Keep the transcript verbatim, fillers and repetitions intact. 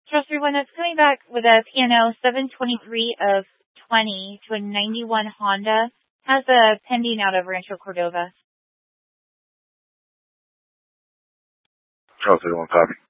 Charles three one, that's coming back with a P and L seven twenty-three of twenty to a ninety-one Honda. Has a pending out of Rancho Cordova. Charles three one, copy.